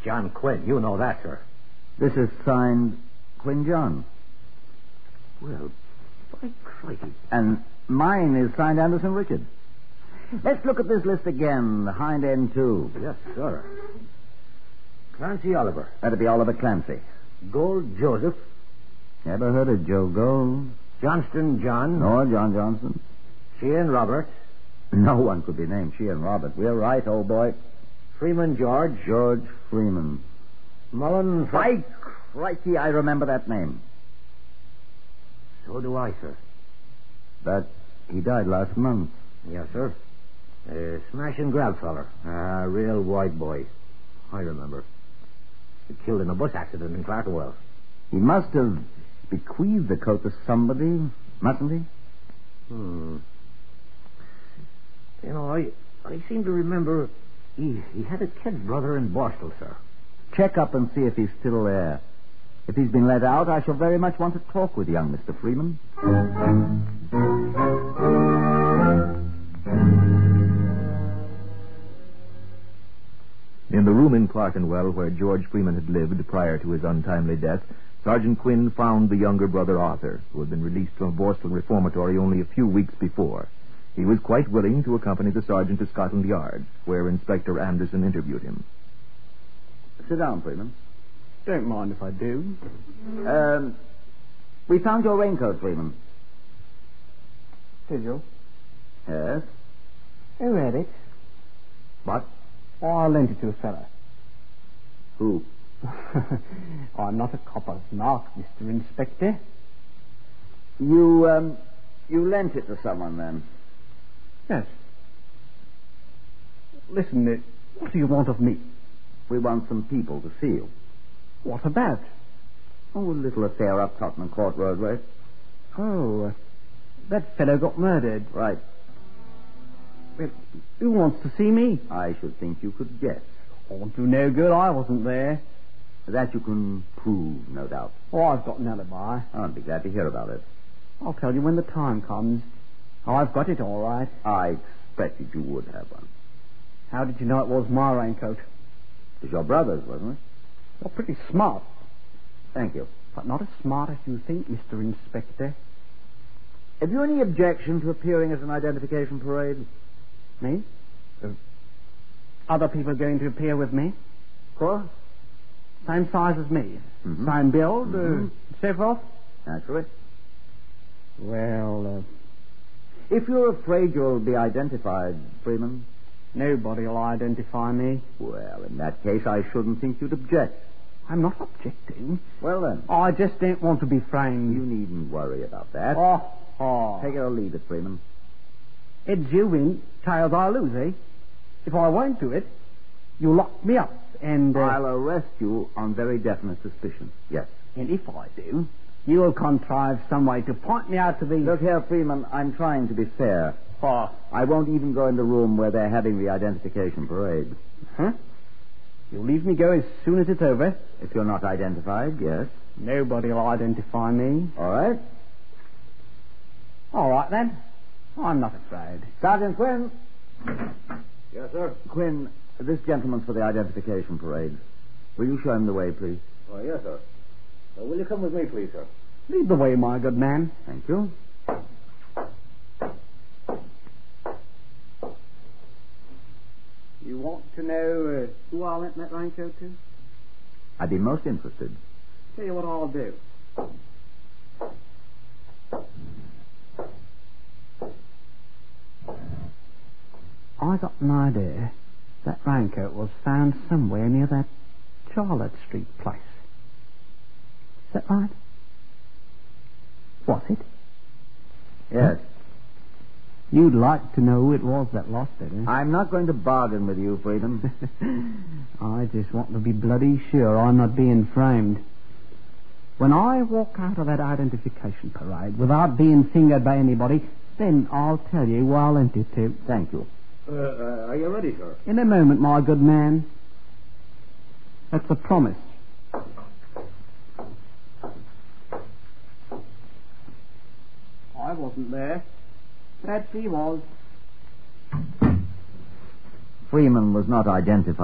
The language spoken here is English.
John Quinn. You know that, sir. This is signed Quinn John. Well, by crikey. And mine is signed Anderson Richard. Let's look at this list again, the hind end, too. Yes, sir. Clancy Oliver. That'd be Oliver Clancy. Gold Joseph. Never heard of Joe Gold. Johnston John. Nor John Johnston. Sheehan Robert. No one could be named Sheehan Robert. We're right, old boy. Freeman George. George Freeman. Mullen. By crikey, I remember that name. So do I, sir. But he died last month. Yes, sir. Smash and grab feller. Real white boy. I remember. He killed in a bus accident in Clerkenwell. He must have bequeathed the coat to somebody, mustn't he? You know, I seem to remember he had a kid brother in Borstal, sir. Check up and see if he's still there. If he's been let out, I shall very much want to talk with young Mr. Freeman. In the room in Clerkenwell where George Freeman had lived prior to his untimely death, Sergeant Quinn found the younger brother Arthur, who had been released from Borstal Reformatory only a few weeks before. He was quite willing to accompany the sergeant to Scotland Yard, where Inspector Anderson interviewed him. Sit down, Freeman. Don't mind if I do. We found your raincoat, Freeman. Did you? Yes. Who had it? What? Oh, I lent it to a fellow. Who? I'm not a copper's mark, Mr. Inspector. You lent it to someone, then? Yes. Listen, what do you want of me? We want some people to see you. What about? Oh, a little affair up Tottenham Court Road way. Oh, that fellow got murdered. Right. Well, who wants to see me? I should think you could guess. Won't do no good, I wasn't there. That you can prove, no doubt. Oh, I've got an alibi. I'll be glad to hear about it. I'll tell you when the time comes. Oh, I've got it all right. I expected you would have one. How did you know it was my raincoat? It was your brother's, wasn't it? You're pretty smart. Thank you. But not as smart as you think, Mr. Inspector. Have you any objection to appearing at an identification parade? Me? Other people going to appear with me? Of course. Same size as me? Mm-hmm. Same build? Mm-hmm. So forth? Naturally. Well, if you're afraid you'll be identified, Freeman... Nobody will identify me. Well, in that case, I shouldn't think you'd object. I'm not objecting. Well, then. I just don't want to be framed. You needn't worry about that. Oh. Take it or leave it, Freeman. Heads you win, tails I lose, eh? If I won't do it, you lock me up and... I'll arrest you on very definite suspicion, yes. And if I do, you'll contrive some way to point me out to the... Look here, Freeman, I'm trying to be fair. Oh. I won't even go in the room where they're having the identification parade. Huh? You'll leave me go as soon as it's over? If you're not identified, yes. Nobody will identify me. All right. All right, then. I'm not afraid. Sergeant Quinn. Yes, sir. Quinn, this gentleman's for the identification parade. Will you show him the way, please? Oh, yes, sir. Will you come with me, please, sir? Lead the way, my good man. Thank you. You want to know who I lent that raincoat to? I'd be most interested. Tell you what I'll do. I got an idea that raincoat was found somewhere near that Charlotte Street place. Is that right? Was it? Yes. You'd like to know who it was that lost it, eh? I'm not going to bargain with you, Freedom. I just want to be bloody sure I'm not being framed. When I walk out of that identification parade without being fingered by anybody, then I'll tell you who I lent it to. Thank you. Are you ready, sir? In a moment, my good man. That's a promise. I wasn't there. Perhaps he was. Freeman was not identified.